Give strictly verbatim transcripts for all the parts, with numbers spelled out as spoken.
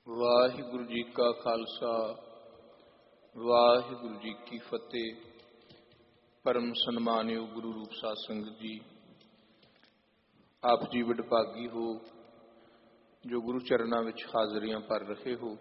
ਵਾਹਿਗੁਰੂ ਜੀ ਕਾ ਖਾਲਸਾ ਵਾਹਿਗੁਰੂ ਜੀ ਕੀ ਫਤਿਹ। ਪਰਮ ਸਨਮਾਨਯੋਗ ਗੁਰੂ ਰੂਪ ਸਾਧ ਸੰਗਤ ਜੀ, ਆਪ ਜੀ ਵਡਭਾਗੀ ਹੋ ਜੋ ਗੁਰੂ ਚਰਨਾਂ ਵਿੱਚ ਹਾਜ਼ਰੀਆਂ ਭਰ ਰਹੇ ਹੋ।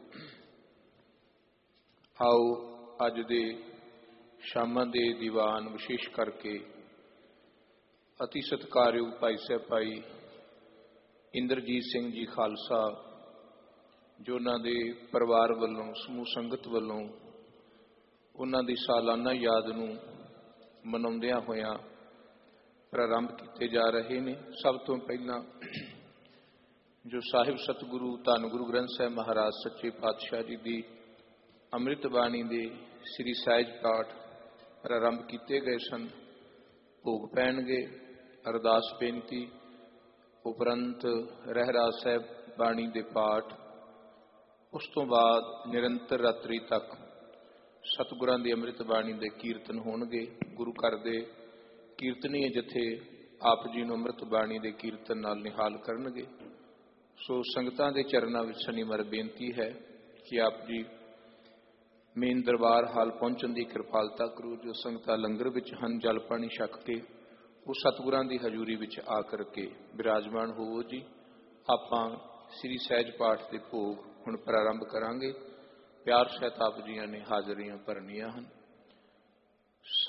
ਆਓ ਅੱਜ ਦੇ ਸ਼ਾਮਾਂ ਦੇ ਦੀਵਾਨ ਵਿਸ਼ੇਸ਼ ਕਰਕੇ ਅਤੀ ਸਤਿਕਾਰਯੋਗ ਭਾਈ ਸਾਹਿਬ ਭਾਈ ਇੰਦਰਜੀਤ ਸਿੰਘ ਜੀ ਖਾਲਸਾ, ਜੋ ਉਹਨਾਂ ਦੇ ਪਰਿਵਾਰ ਵੱਲੋਂ ਸਮੂਹ ਸੰਗਤ ਵੱਲੋਂ ਉਹਨਾਂ ਦੀ ਸਾਲਾਨਾ ਯਾਦ ਨੂੰ ਮਨਾਉਂਦਿਆਂ ਹੋਇਆਂ ਪ੍ਰਾਰੰਭ ਕੀਤੇ ਜਾ ਰਹੇ ਨੇ। ਸਭ ਤੋਂ ਪਹਿਲਾਂ ਜੋ ਸਾਹਿਬ ਸਤਿਗੁਰੂ ਧੰਨ ਗੁਰੂ ਗ੍ਰੰਥ ਸਾਹਿਬ ਮਹਾਰਾਜ ਸੱਚੇ ਪਾਤਸ਼ਾਹ ਜੀ ਦੀ ਅੰਮ੍ਰਿਤ ਬਾਣੀ ਦੇ ਸ੍ਰੀ ਸਹਿਜ ਪਾਠ ਪ੍ਰਾਰੰਭ ਕੀਤੇ ਗਏ ਸਨ, ਭੋਗ ਪੈਣਗੇ। ਅਰਦਾਸ ਬੇਨਤੀ ਉਪਰੰਤ ਰਹਿਰਾਸ ਸਾਹਿਬ ਬਾਣੀ ਦੇ ਪਾਠ, ਉਸ ਤੋਂ ਬਾਅਦ ਨਿਰੰਤਰ ਰਾਤਰੀ ਤੱਕ ਸਤਿਗੁਰਾਂ ਦੀ ਅੰਮ੍ਰਿਤ ਬਾਣੀ ਦੇ ਕੀਰਤਨ ਹੋਣਗੇ। ਗੁਰੂ ਘਰ ਦੇ ਕੀਰਤਨੀਏ ਜਥੇ ਆਪ ਜੀ ਨੂੰ ਅੰਮ੍ਰਿਤ ਬਾਣੀ ਦੇ ਕੀਰਤਨ ਨਾਲ ਨਿਹਾਲ ਕਰਨਗੇ। ਸੋ ਸੰਗਤਾਂ ਦੇ ਚਰਨਾਂ ਵਿੱਚ ਸਨਿਮਰ ਬੇਨਤੀ ਹੈ ਕਿ ਆਪ ਜੀ ਮੇਨ ਦਰਬਾਰ ਹਾਲ ਪਹੁੰਚਣ ਦੀ ਕਿਰਪਾਲਤਾ ਕਰੋ। ਜੋ ਸੰਗਤਾਂ ਲੰਗਰ ਵਿੱਚ ਹਨ, ਜਲ ਪਾਣੀ ਛਕ ਕੇ ਉਹ ਸਤਿਗੁਰਾਂ ਦੀ ਹਜ਼ੂਰੀ ਵਿੱਚ ਆ ਕਰਕੇ ਬਿਰਾਜਮਾਨ ਹੋਵੋ ਜੀ। ਆਪਾਂ ਸ੍ਰੀ ਸਹਿਜ ਪਾਠ ਦੇ ਭੋਗ ਹੁਣ ਪ੍ਰਾਰੰਭ ਕਰਾਂਗੇ। ਪਿਆਰ ਸਹਿਤ ਆਪ ਜੀਆਂ ਨੇ ਹਾਜ਼ਰੀਆਂ ਭਰਨੀਆਂ ਹਨ।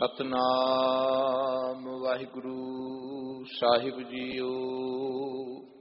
ਸਤਨਾਮ ਵਾਹਿਗੁਰੂ ਸਾਹਿਬ ਜੀਓ।